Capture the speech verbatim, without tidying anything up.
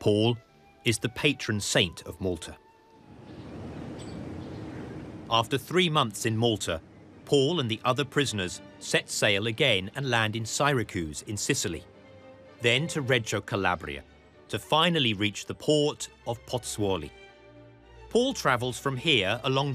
Paul is the patron saint of Malta. After three months in Malta, Paul and the other prisoners set sail again and land in Syracuse in Sicily, then to Reggio Calabria, to finally reach the port of Pozzuoli. Paul travels from here along